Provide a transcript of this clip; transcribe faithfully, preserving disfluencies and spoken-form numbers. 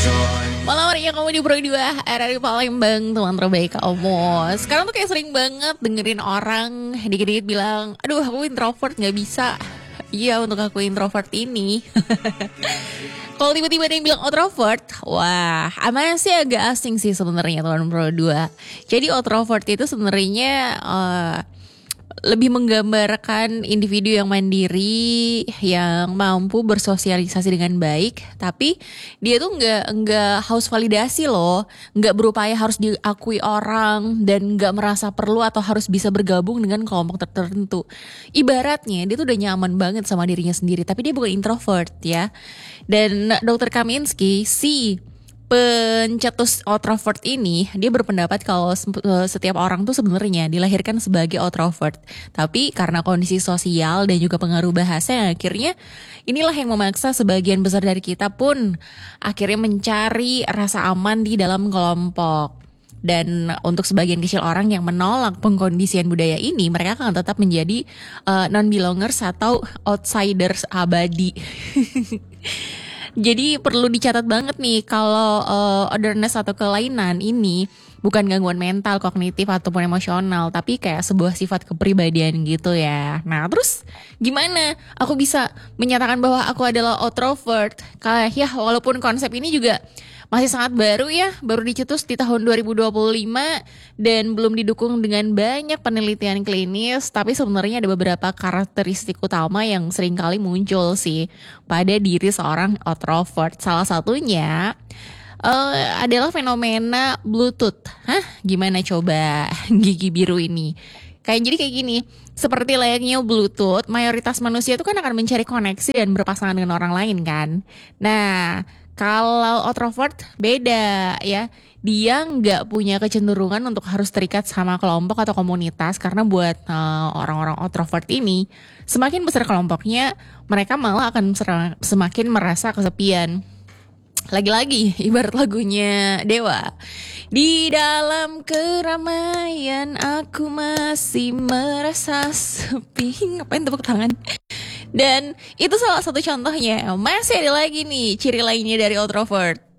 Malam harinya kamu di Pro dua R R I Palembang, teman terbaik kamu. Sekarang tuh kayak sering banget dengerin orang dikit-dikit bilang, aduh aku introvert gak bisa. Iya, untuk aku introvert ini. Kalau tiba-tiba ada yang bilang introvert, wah, masih agak asing sih sebenarnya teman Pro dua. Jadi introvert itu sebenarnya uh, lebih menggambarkan individu yang mandiri, yang mampu bersosialisasi dengan baik, tapi dia tuh nggak nggak haus validasi loh, nggak berupaya harus diakui orang dan nggak merasa perlu atau harus bisa bergabung dengan kelompok tertentu. Ibaratnya dia tuh udah nyaman banget sama dirinya sendiri, tapi dia bukan introvert ya. Dan dokter Kaminski si pencetus introvert ini, dia berpendapat kalau setiap orang tuh sebenarnya dilahirkan sebagai introvert, tapi karena kondisi sosial dan juga pengaruh bahasa yang akhirnya inilah yang memaksa sebagian besar dari kita pun akhirnya mencari rasa aman di dalam kelompok. Dan untuk sebagian kecil orang yang menolak pengkondisian budaya ini, mereka akan tetap menjadi uh, non-belongers atau outsiders abadi. Jadi perlu dicatat banget nih kalau uh, otherness atau kelainan ini bukan gangguan mental, kognitif ataupun emosional, tapi kayak sebuah sifat kepribadian gitu ya. Nah terus gimana aku bisa menyatakan bahwa aku adalah introvert? Kayak ya walaupun konsep ini juga masih sangat baru ya, baru dicetus di tahun dua ribu dua puluh lima dan belum didukung dengan banyak penelitian klinis, tapi sebenarnya ada beberapa karakteristik utama yang sering kali muncul sih pada diri seorang introvert. Salah satunya uh, adalah fenomena Bluetooth. Hah? Gimana coba gigi biru ini? Kayak jadi kayak gini, seperti layaknya Bluetooth, mayoritas manusia itu kan akan mencari koneksi dan berpasangan dengan orang lain kan. Nah, kalau introvert beda ya, dia nggak punya kecenderungan untuk harus terikat sama kelompok atau komunitas, karena buat uh, orang-orang introvert ini semakin besar kelompoknya, mereka malah akan semakin merasa kesepian. Lagi-lagi ibarat lagunya Dewa, di dalam keramaian aku masih merasa sepi. Ngapain tepuk tangan? Dan itu salah satu contohnya. Masih ada lagi nih ciri lainnya dari introvert.